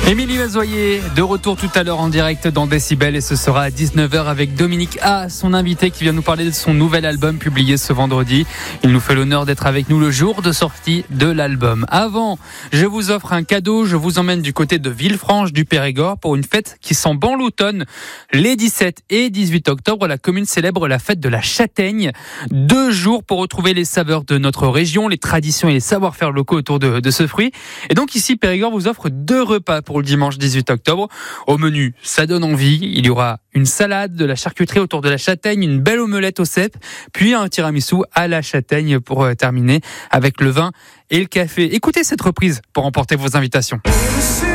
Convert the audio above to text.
Émilie Mazoyer, de retour tout à l'heure en direct dans Décibel et ce sera à 19h avec Dominique A, son invité qui vient nous parler de son nouvel album publié ce vendredi. Il nous fait l'honneur d'être avec nous le jour de sortie de l'album. Avant, je vous offre un cadeau, je vous emmène du côté de Villefranche du Périgord pour une fête qui sent bon l'automne. Les 17 et 18 octobre, la commune célèbre la fête de la châtaigne. 2 jours pour retrouver les saveurs de notre région, les traditions et les savoir-faire locaux autour de ce fruit. Et donc ici, Périgord vous offre 2 repas pour le dimanche 18 octobre. Au menu, ça donne envie. Il y aura une salade, de la charcuterie autour de la châtaigne, une belle omelette au cèpe, puis un tiramisu à la châtaigne pour terminer avec le vin et le café. Écoutez cette reprise pour remporter vos invitations.